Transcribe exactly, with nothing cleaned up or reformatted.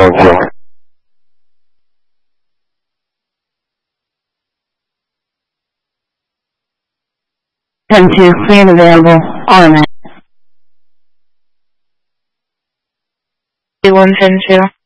available. ten two, free and available, automatic. one ten two.